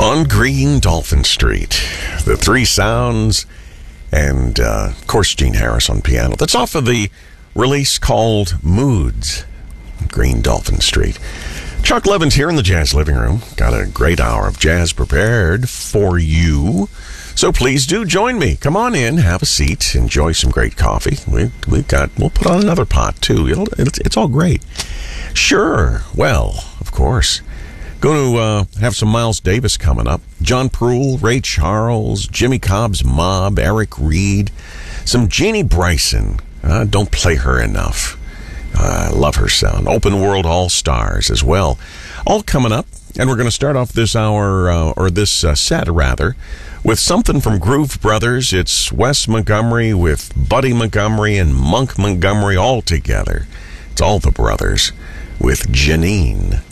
On Green Dolphin Street, the Three Sounds, and of course Gene Harris on piano. That's off of the release called Moods, Green Dolphin Street. Chuck Levin's here in the Jazz Living Room. Got a great hour of jazz prepared for you. So please do join me. Come on in, have a seat, enjoy some great coffee. We'll put on another pot too. It's all great. Sure. Well, of course. Going to have some Miles Davis coming up. John Pruill, Ray Charles, Jimmy Cobb's Mob, Eric Reed, some Jeannie Bryson. Don't play her enough. I love her sound. Open World All-Stars as well. All coming up. And we're going to start off this hour, or this set rather, with something from Groove Brothers. It's Wes Montgomery with Buddy Montgomery and Monk Montgomery all together. It's all the brothers with Janine.